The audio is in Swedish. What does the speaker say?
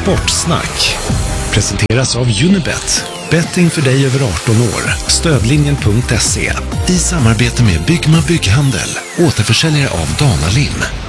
Sportsnack presenteras av Unibet. Betting för dig över 18 år. Stödlinjen.se. I samarbete med Byggma Bygghandel. Återförsäljare av Danalin.